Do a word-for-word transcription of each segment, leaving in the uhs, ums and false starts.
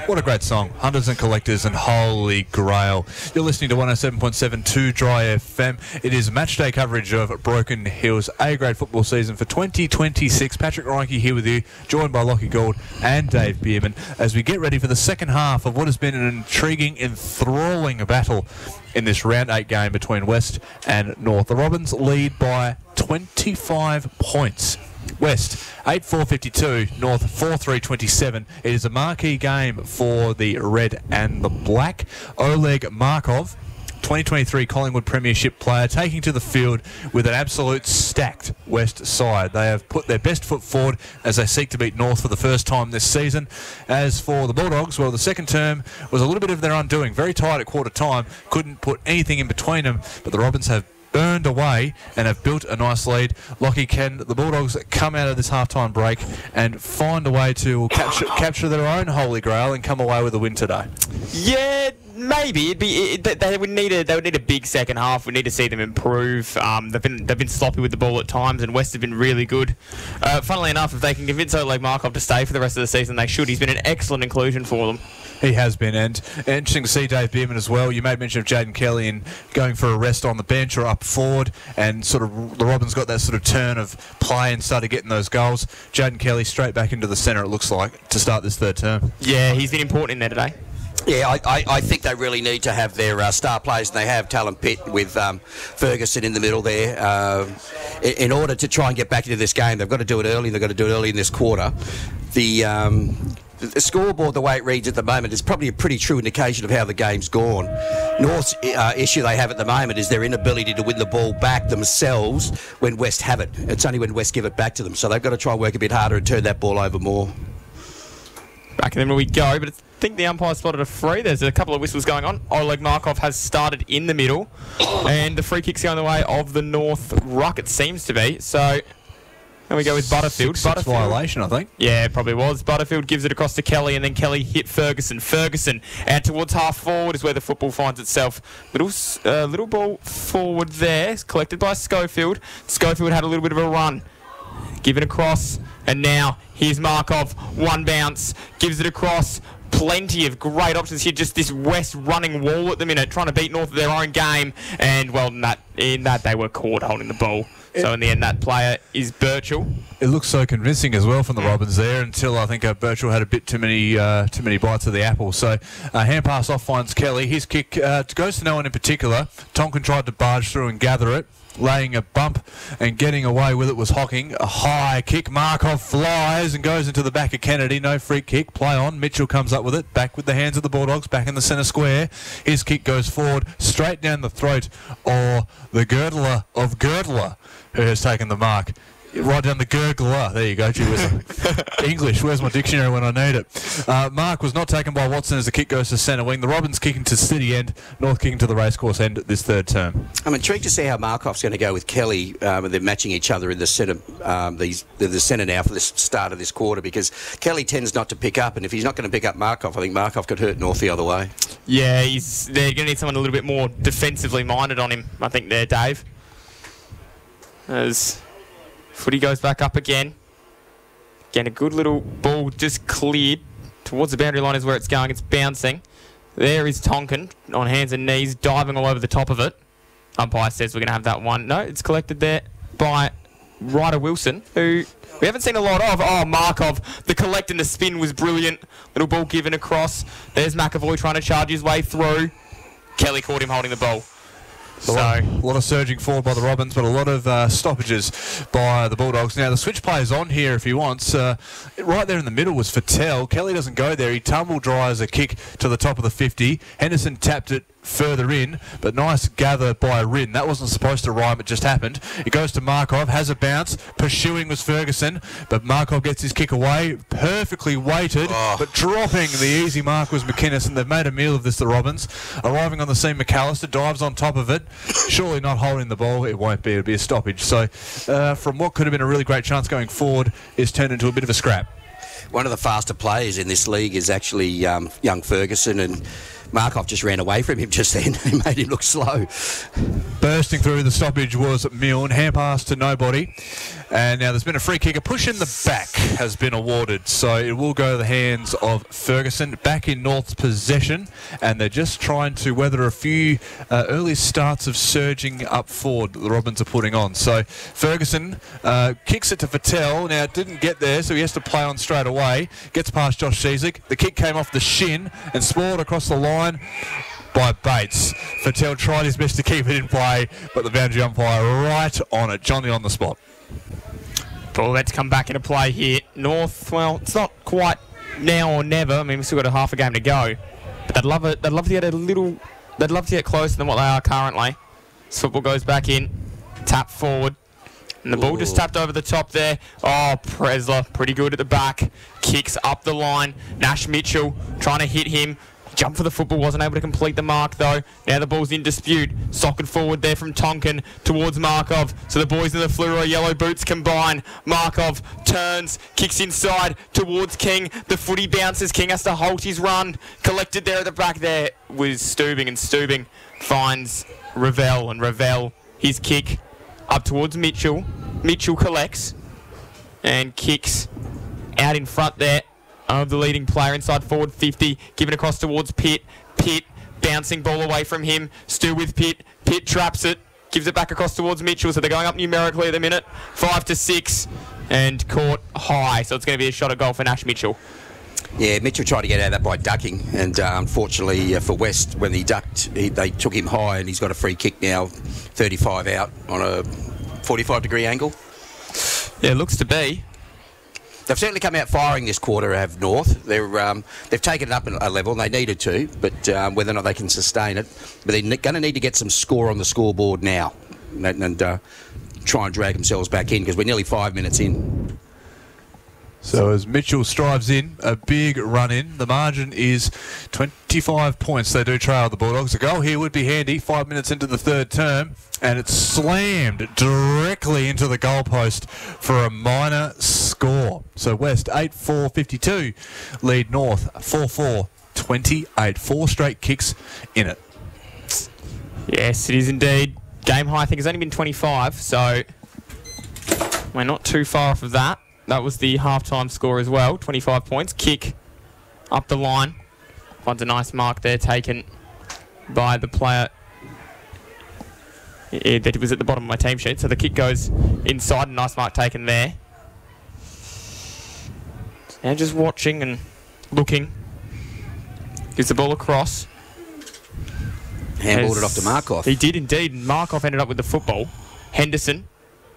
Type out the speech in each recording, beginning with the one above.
What a great song. Hunters and Collectors and Holy Grail. You're listening to one oh seven point seven two Dry F M. It is match day coverage of Broken Hills A-grade football season for twenty twenty-six. Patrick Reinke here with you, joined by Lockie Gould and Dave Bierman, as we get ready for the second half of what has been an intriguing, enthralling battle in this round eight game between West and North. The Robins lead by twenty-five points. West eight four fifty-two, North four three twenty-seven. It is a marquee game for the red and the black. Oleg Markov, twenty twenty-three Collingwood Premiership player, taking to the field with an absolute stacked West side. They have put their best foot forward as they seek to beat North for the first time this season. As for the Bulldogs, well, the second term was a little bit of their undoing. Very tight at quarter time, couldn't put anything in between them, but the Robins have burned away and have built a nice lead. Lockie, can the Bulldogs come out of this half-time break and find a way to capture, capture their own holy grail and come away with a win today? Yeah, maybe. It'd be it, they would need a they would need a big second half. We need to see them improve. Um, they've been they've been sloppy with the ball at times, and West have been really good. Uh, funnily enough, if they can convince Oleg Markov to stay for the rest of the season, they should. He's been an excellent inclusion for them. He has been, and interesting to see Dave Bierman as well. You made mention of Jaden Kelly and going for a rest on the bench or up forward, and sort of the Robins got that sort of turn of play and started getting those goals. Jaden Kelly straight back into the centre, it looks like, to start this third term. Yeah, he's been important in there today. Yeah, I, I, I think they really need to have their uh, star players, and they have Talon Pitt with um, Ferguson in the middle there. Uh, in, in order to try and get back into this game, they've got to do it early, they've got to do it early in this quarter. The... Um, The scoreboard, the way it reads at the moment, is probably a pretty true indication of how the game's gone. North's uh, issue they have at the moment is their inability to win the ball back themselves when West have it. It's only when West give it back to them. So they've got to try and work a bit harder and turn that ball over more. Back in the we go, but I think the umpire spotted a free. There's a couple of whistles going on. Oleg Markov has started in the middle, and the free kick's going the way of the North ruck, it seems to be. So... And we go with Butterfield. Six, Butterfield. Six violation, I think. Yeah, it probably was. Butterfield gives it across to Kelly, and then Kelly hit Ferguson. Ferguson out towards half forward is where the football finds itself. Little uh, little ball forward there. It's collected by Schofield. Schofield had a little bit of a run. Give it across, and now here's Markov. One bounce. Gives it across. Plenty of great options here. Just this West running wall at the minute, trying to beat North of their own game. And, well, in that, in that they were caught holding the ball. So in the end, that player is Birchall. It looks so convincing as well from the Robins there, until I think uh, Birchall had a bit too many uh, too many bites of the apple. So uh, hand pass off finds Kelly. His kick uh, goes to no one in particular. Tonkin tried to barge through and gather it, laying a bump and getting away with it was Hocking. A high kick. Markov flies and goes into the back of Kennedy. No free kick. Play on. Mitchell comes up with it. Back with the hands of the Bulldogs. Back in the centre square. His kick goes forward, straight down the throat or the girdler of Girdler, who has taken the mark. Right down the gurgler. There you go, gee whiz. English, where's my dictionary when I need it? Uh, mark was not taken by Watson as the kick goes to centre wing. The Robins kicking to city end, North kicking to the racecourse end this third term. I'm intrigued to see how Markov's going to go with Kelly. Um, they're matching each other in the centre, um, these, the, the centre now for the start of this quarter, because Kelly tends not to pick up, and if he's not going to pick up Markov, I think Markov could hurt North the other way. Yeah, he's, they're going to need someone a little bit more defensively minded on him, I think, there, Dave. As footy goes back up again. Again, a good little ball just cleared. Towards the boundary line is where it's going. It's bouncing. There is Tonkin on hands and knees, diving all over the top of it. Umpire says we're going to have that one. No, it's collected there by Ryder Wilson, who we haven't seen a lot of. Oh, Markov. The collect and the spin was brilliant. Little ball given across. There's McAvoy trying to charge his way through. Kelly caught him holding the ball. A lot, a lot of surging forward by the Robins, but a lot of uh, stoppages by the Bulldogs. Now, the switch play is on here if he wants. Uh, right there in the middle was Fattel. Kelly doesn't go there. He tumble dries a kick to the top of the fifty. Henderson tapped it further in, but nice gather by Rin. That wasn't supposed to rhyme, it just happened. It goes to Markov, has a bounce. Pursuing was Ferguson, but Markov gets his kick away. Perfectly weighted, oh. but dropping the easy mark was McInnes, and they've made a meal of this, the Robins. Arriving on the scene, McAllister dives on top of it. Surely not holding the ball. It won't be. It'll be a stoppage. So uh, from what could have been a really great chance going forward, is turned into a bit of a scrap. One of the faster players in this league is actually um, young Ferguson, and Markov just ran away from him just then. He made him look slow. Bursting through the stoppage was Milne. Hand pass to nobody. And now there's been a free kick. A push in the back has been awarded. So it will go to the hands of Ferguson. Back in North's possession. And they're just trying to weather a few uh, early starts of surging up forward that the Robins are putting on. So Ferguson uh, kicks it to Fattel. Now it didn't get there, so he has to play on straight away. Gets past Josh Cizik. The kick came off the shin and spoiled across the line by Bates. Fattel tried his best to keep it in play, but the boundary umpire right on it. Johnny on the spot. Ball let's come back into play here. North, well, it's not quite now or never. I mean, we've still got a half a game to go. But they'd love it. They'd love to get a little. They'd love to get closer than what they are currently. This football goes back in, tap forward, and the ball Ooh. just tapped over the top there. Oh, Presler, pretty good at the back. Kicks up the line. Nash Mitchell trying to hit him. Jump for the football, wasn't able to complete the mark though. Now the ball's in dispute. Socket forward there from Tonkin towards Markov. So the boys in the fluoro yellow boots combine. Markov turns, kicks inside towards King. The footy bounces. King has to halt his run. Collected there at the back there was Stubing, and Stubing finds Ravel, and Ravel, his kick up towards Mitchell. Mitchell collects and kicks out in front there of the leading player inside forward fifty, given across towards Pitt. Pitt bouncing ball away from him, still with Pitt. Pitt traps it, gives it back across towards Mitchell, so they're going up numerically at the minute, five to six, and caught high, so it's going to be a shot at goal for Nash Mitchell. Yeah, Mitchell tried to get out of that by ducking, and uh, unfortunately uh, for West, when he ducked, he, they took him high, and he's got a free kick now, thirty-five out on a forty-five degree angle. Yeah, it looks to be. They've certainly come out firing this quarter, have North. They're, um, they've taken it up a level, and they needed to, but um, whether or not they can sustain it. But they're going to need to get some score on the scoreboard now and, and uh, try and drag themselves back in, because we're nearly five minutes in. So as Mitchell strives in, a big run in. The margin is twenty-five points. They do trail the Bulldogs. A goal here would be handy. Five minutes into the third term, and it's slammed directly into the goalpost for a minor score. So West eight four fifty-two lead North four four twenty-eight. Four straight kicks in it. Yes, it is indeed. Game high, I think, has only been twenty-five, so we're not too far off of that. That was the half-time score as well, twenty-five points. Kick up the line. Finds a nice mark there taken by the player yeah, that was at the bottom of my team sheet. So the kick goes inside, a nice mark taken there. Now just watching and looking. Gives the ball across. Handballed it off to Markov. He did indeed, and Markov ended up with the football. Henderson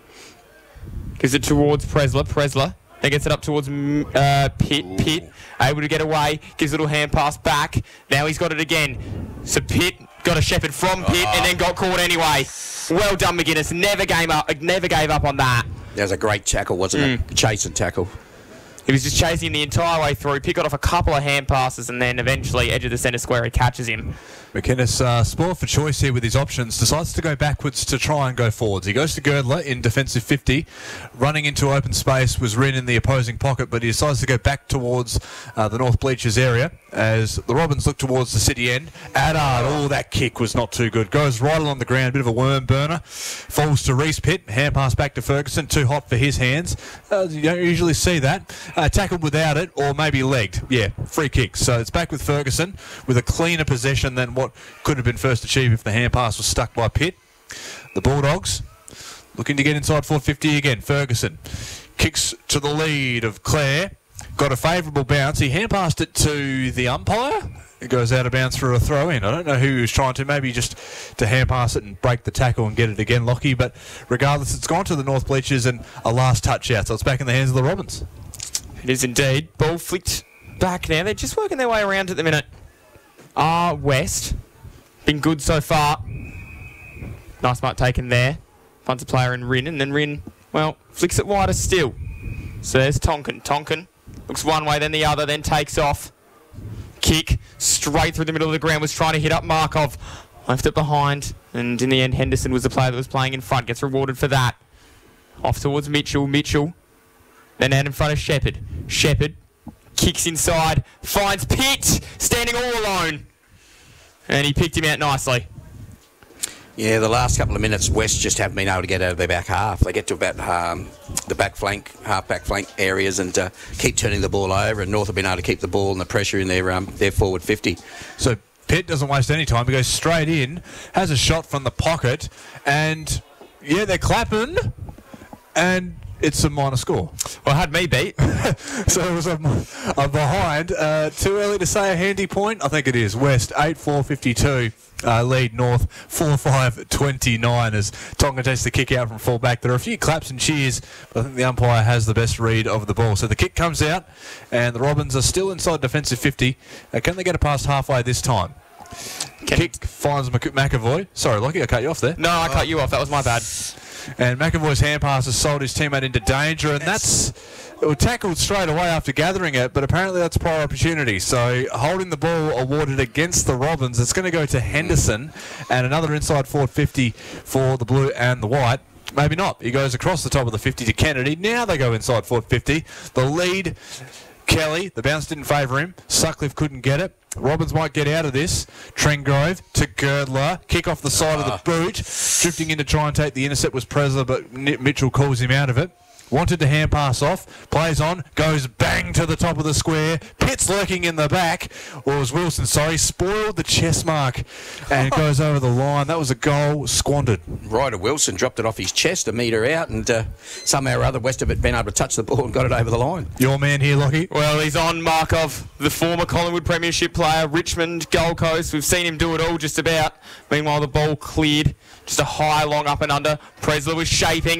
gives it towards Presler. Presler then gets it up towards uh, Pitt. Ooh. Pitt able to get away. Gives a little hand pass back. Now he's got it again. So Pitt got a shepherd from Pitt oh. and then got caught anyway. Well done, McGuinness. Never gave up. Never gave up on that. That was a great tackle, wasn't mm. it? Chasing tackle. He was just chasing the entire way through. Pitt got off a couple of hand passes, and then eventually, edge of the centre square, he catches him. McInnes, uh, spoiled for choice here with his options, decides to go backwards to try and go forwards. He goes to Girdler in defensive fifty. Running into open space was Wren in the opposing pocket, but he decides to go back towards uh, the North Bleachers area as the Robins look towards the city end. Addard, oh, that kick was not too good. Goes right along the ground, bit of a worm burner. Falls to Reese Pitt. Hand pass back to Ferguson, too hot for his hands. Uh, you don't usually see that. Uh, tackled without it, or maybe legged. Yeah, free kick. So it's back with Ferguson with a cleaner possession than what could have been first achieved if the hand pass was stuck by Pitt. The Bulldogs looking to get inside four fifty again. Ferguson kicks to the lead of Clare. Got a favourable bounce. He hand passed it to the umpire. It goes out of bounds for a throw in. I don't know who he was trying to. Maybe just to hand pass it and break the tackle and get it again, Lockie. But regardless, it's gone to the North Bleachers and a last touch out. So it's back in the hands of the Robins. It is indeed. Ball flicked back now. They're just working their way around at the minute. Ah, West. Been good so far. Nice mark taken there. Finds a player in Wren, and then Wren, well, flicks it wider still. So there's Tonkin. Tonkin looks one way, then the other, then takes off. Kick straight through the middle of the ground. Was trying to hit up Markov. Left it behind, and in the end, Henderson was the player that was playing in front. Gets rewarded for that. Off towards Mitchell. Mitchell. Then out in front of Shepherd. Shepherd kicks inside. Finds Pitt standing all alone. and he picked him out nicely. Yeah, the last couple of minutes, West just haven't been able to get out of their back half. They get to about um, the back flank, half back flank areas and uh, keep turning the ball over, and North have been able to keep the ball and the pressure in their, um, their forward fifty. So Pitt doesn't waste any time. He goes straight in, has a shot from the pocket, and, yeah, they're clapping, and it's a minor score. Well, it had me beat. So it was a, a behind. Uh, too early to say a handy point? I think it is. West, eight four fifty-two. Uh, lead North four five twenty-nine as Tonga takes the kick out from full back. There are a few claps and cheers, but I think the umpire has the best read of the ball. So the kick comes out, and the Robins are still inside defensive fifty. Uh, can they get it past halfway this time? Can Kick finds Mc- McAvoy. Sorry, Lockie, I cut you off there. No, I cut you off. That was my bad. And McAvoy's hand pass has sold his teammate into danger, and that's it was tackled straight away after gathering it, but apparently that's prior opportunity. So holding the ball awarded against the Robins. It's going to go to Henderson, and another inside forward fifty for the blue and the white. Maybe not. He goes across the top of the fifty to Kennedy. Now they go inside forward fifty. The lead, Kelly. The bounce didn't favour him. Sutcliffe couldn't get it. Robins might get out of this. Trengrove to Girdler. Kick off the side uh. of the boot. Drifting in to try and take the intercept was Preza, but Mitchell calls him out of it. Wanted to hand pass off. Plays on. Goes bang to the top of the square. Pitt's lurking in the back. Or it was Wilson, sorry. Spoiled the chest mark. And it goes over the line. That was a goal squandered. Ryder Wilson dropped it off his chest a metre out, and uh, somehow or other West have been able to touch the ball and got it over the line. Your man here, Lockie. Well, he's on Markov, the former Collingwood Premiership player, Richmond, Gold Coast. We've seen him do it all just about. Meanwhile, the ball cleared. Just a high, long up and under. Presler was shaping.